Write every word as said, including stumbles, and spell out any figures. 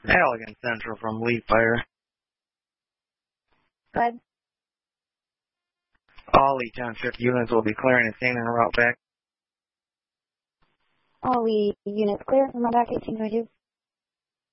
Allegan Central from Lee Fire. Good. All Lee Township units will be clearing the scene en route back. All Lee units clear from route back eighteen twenty-two.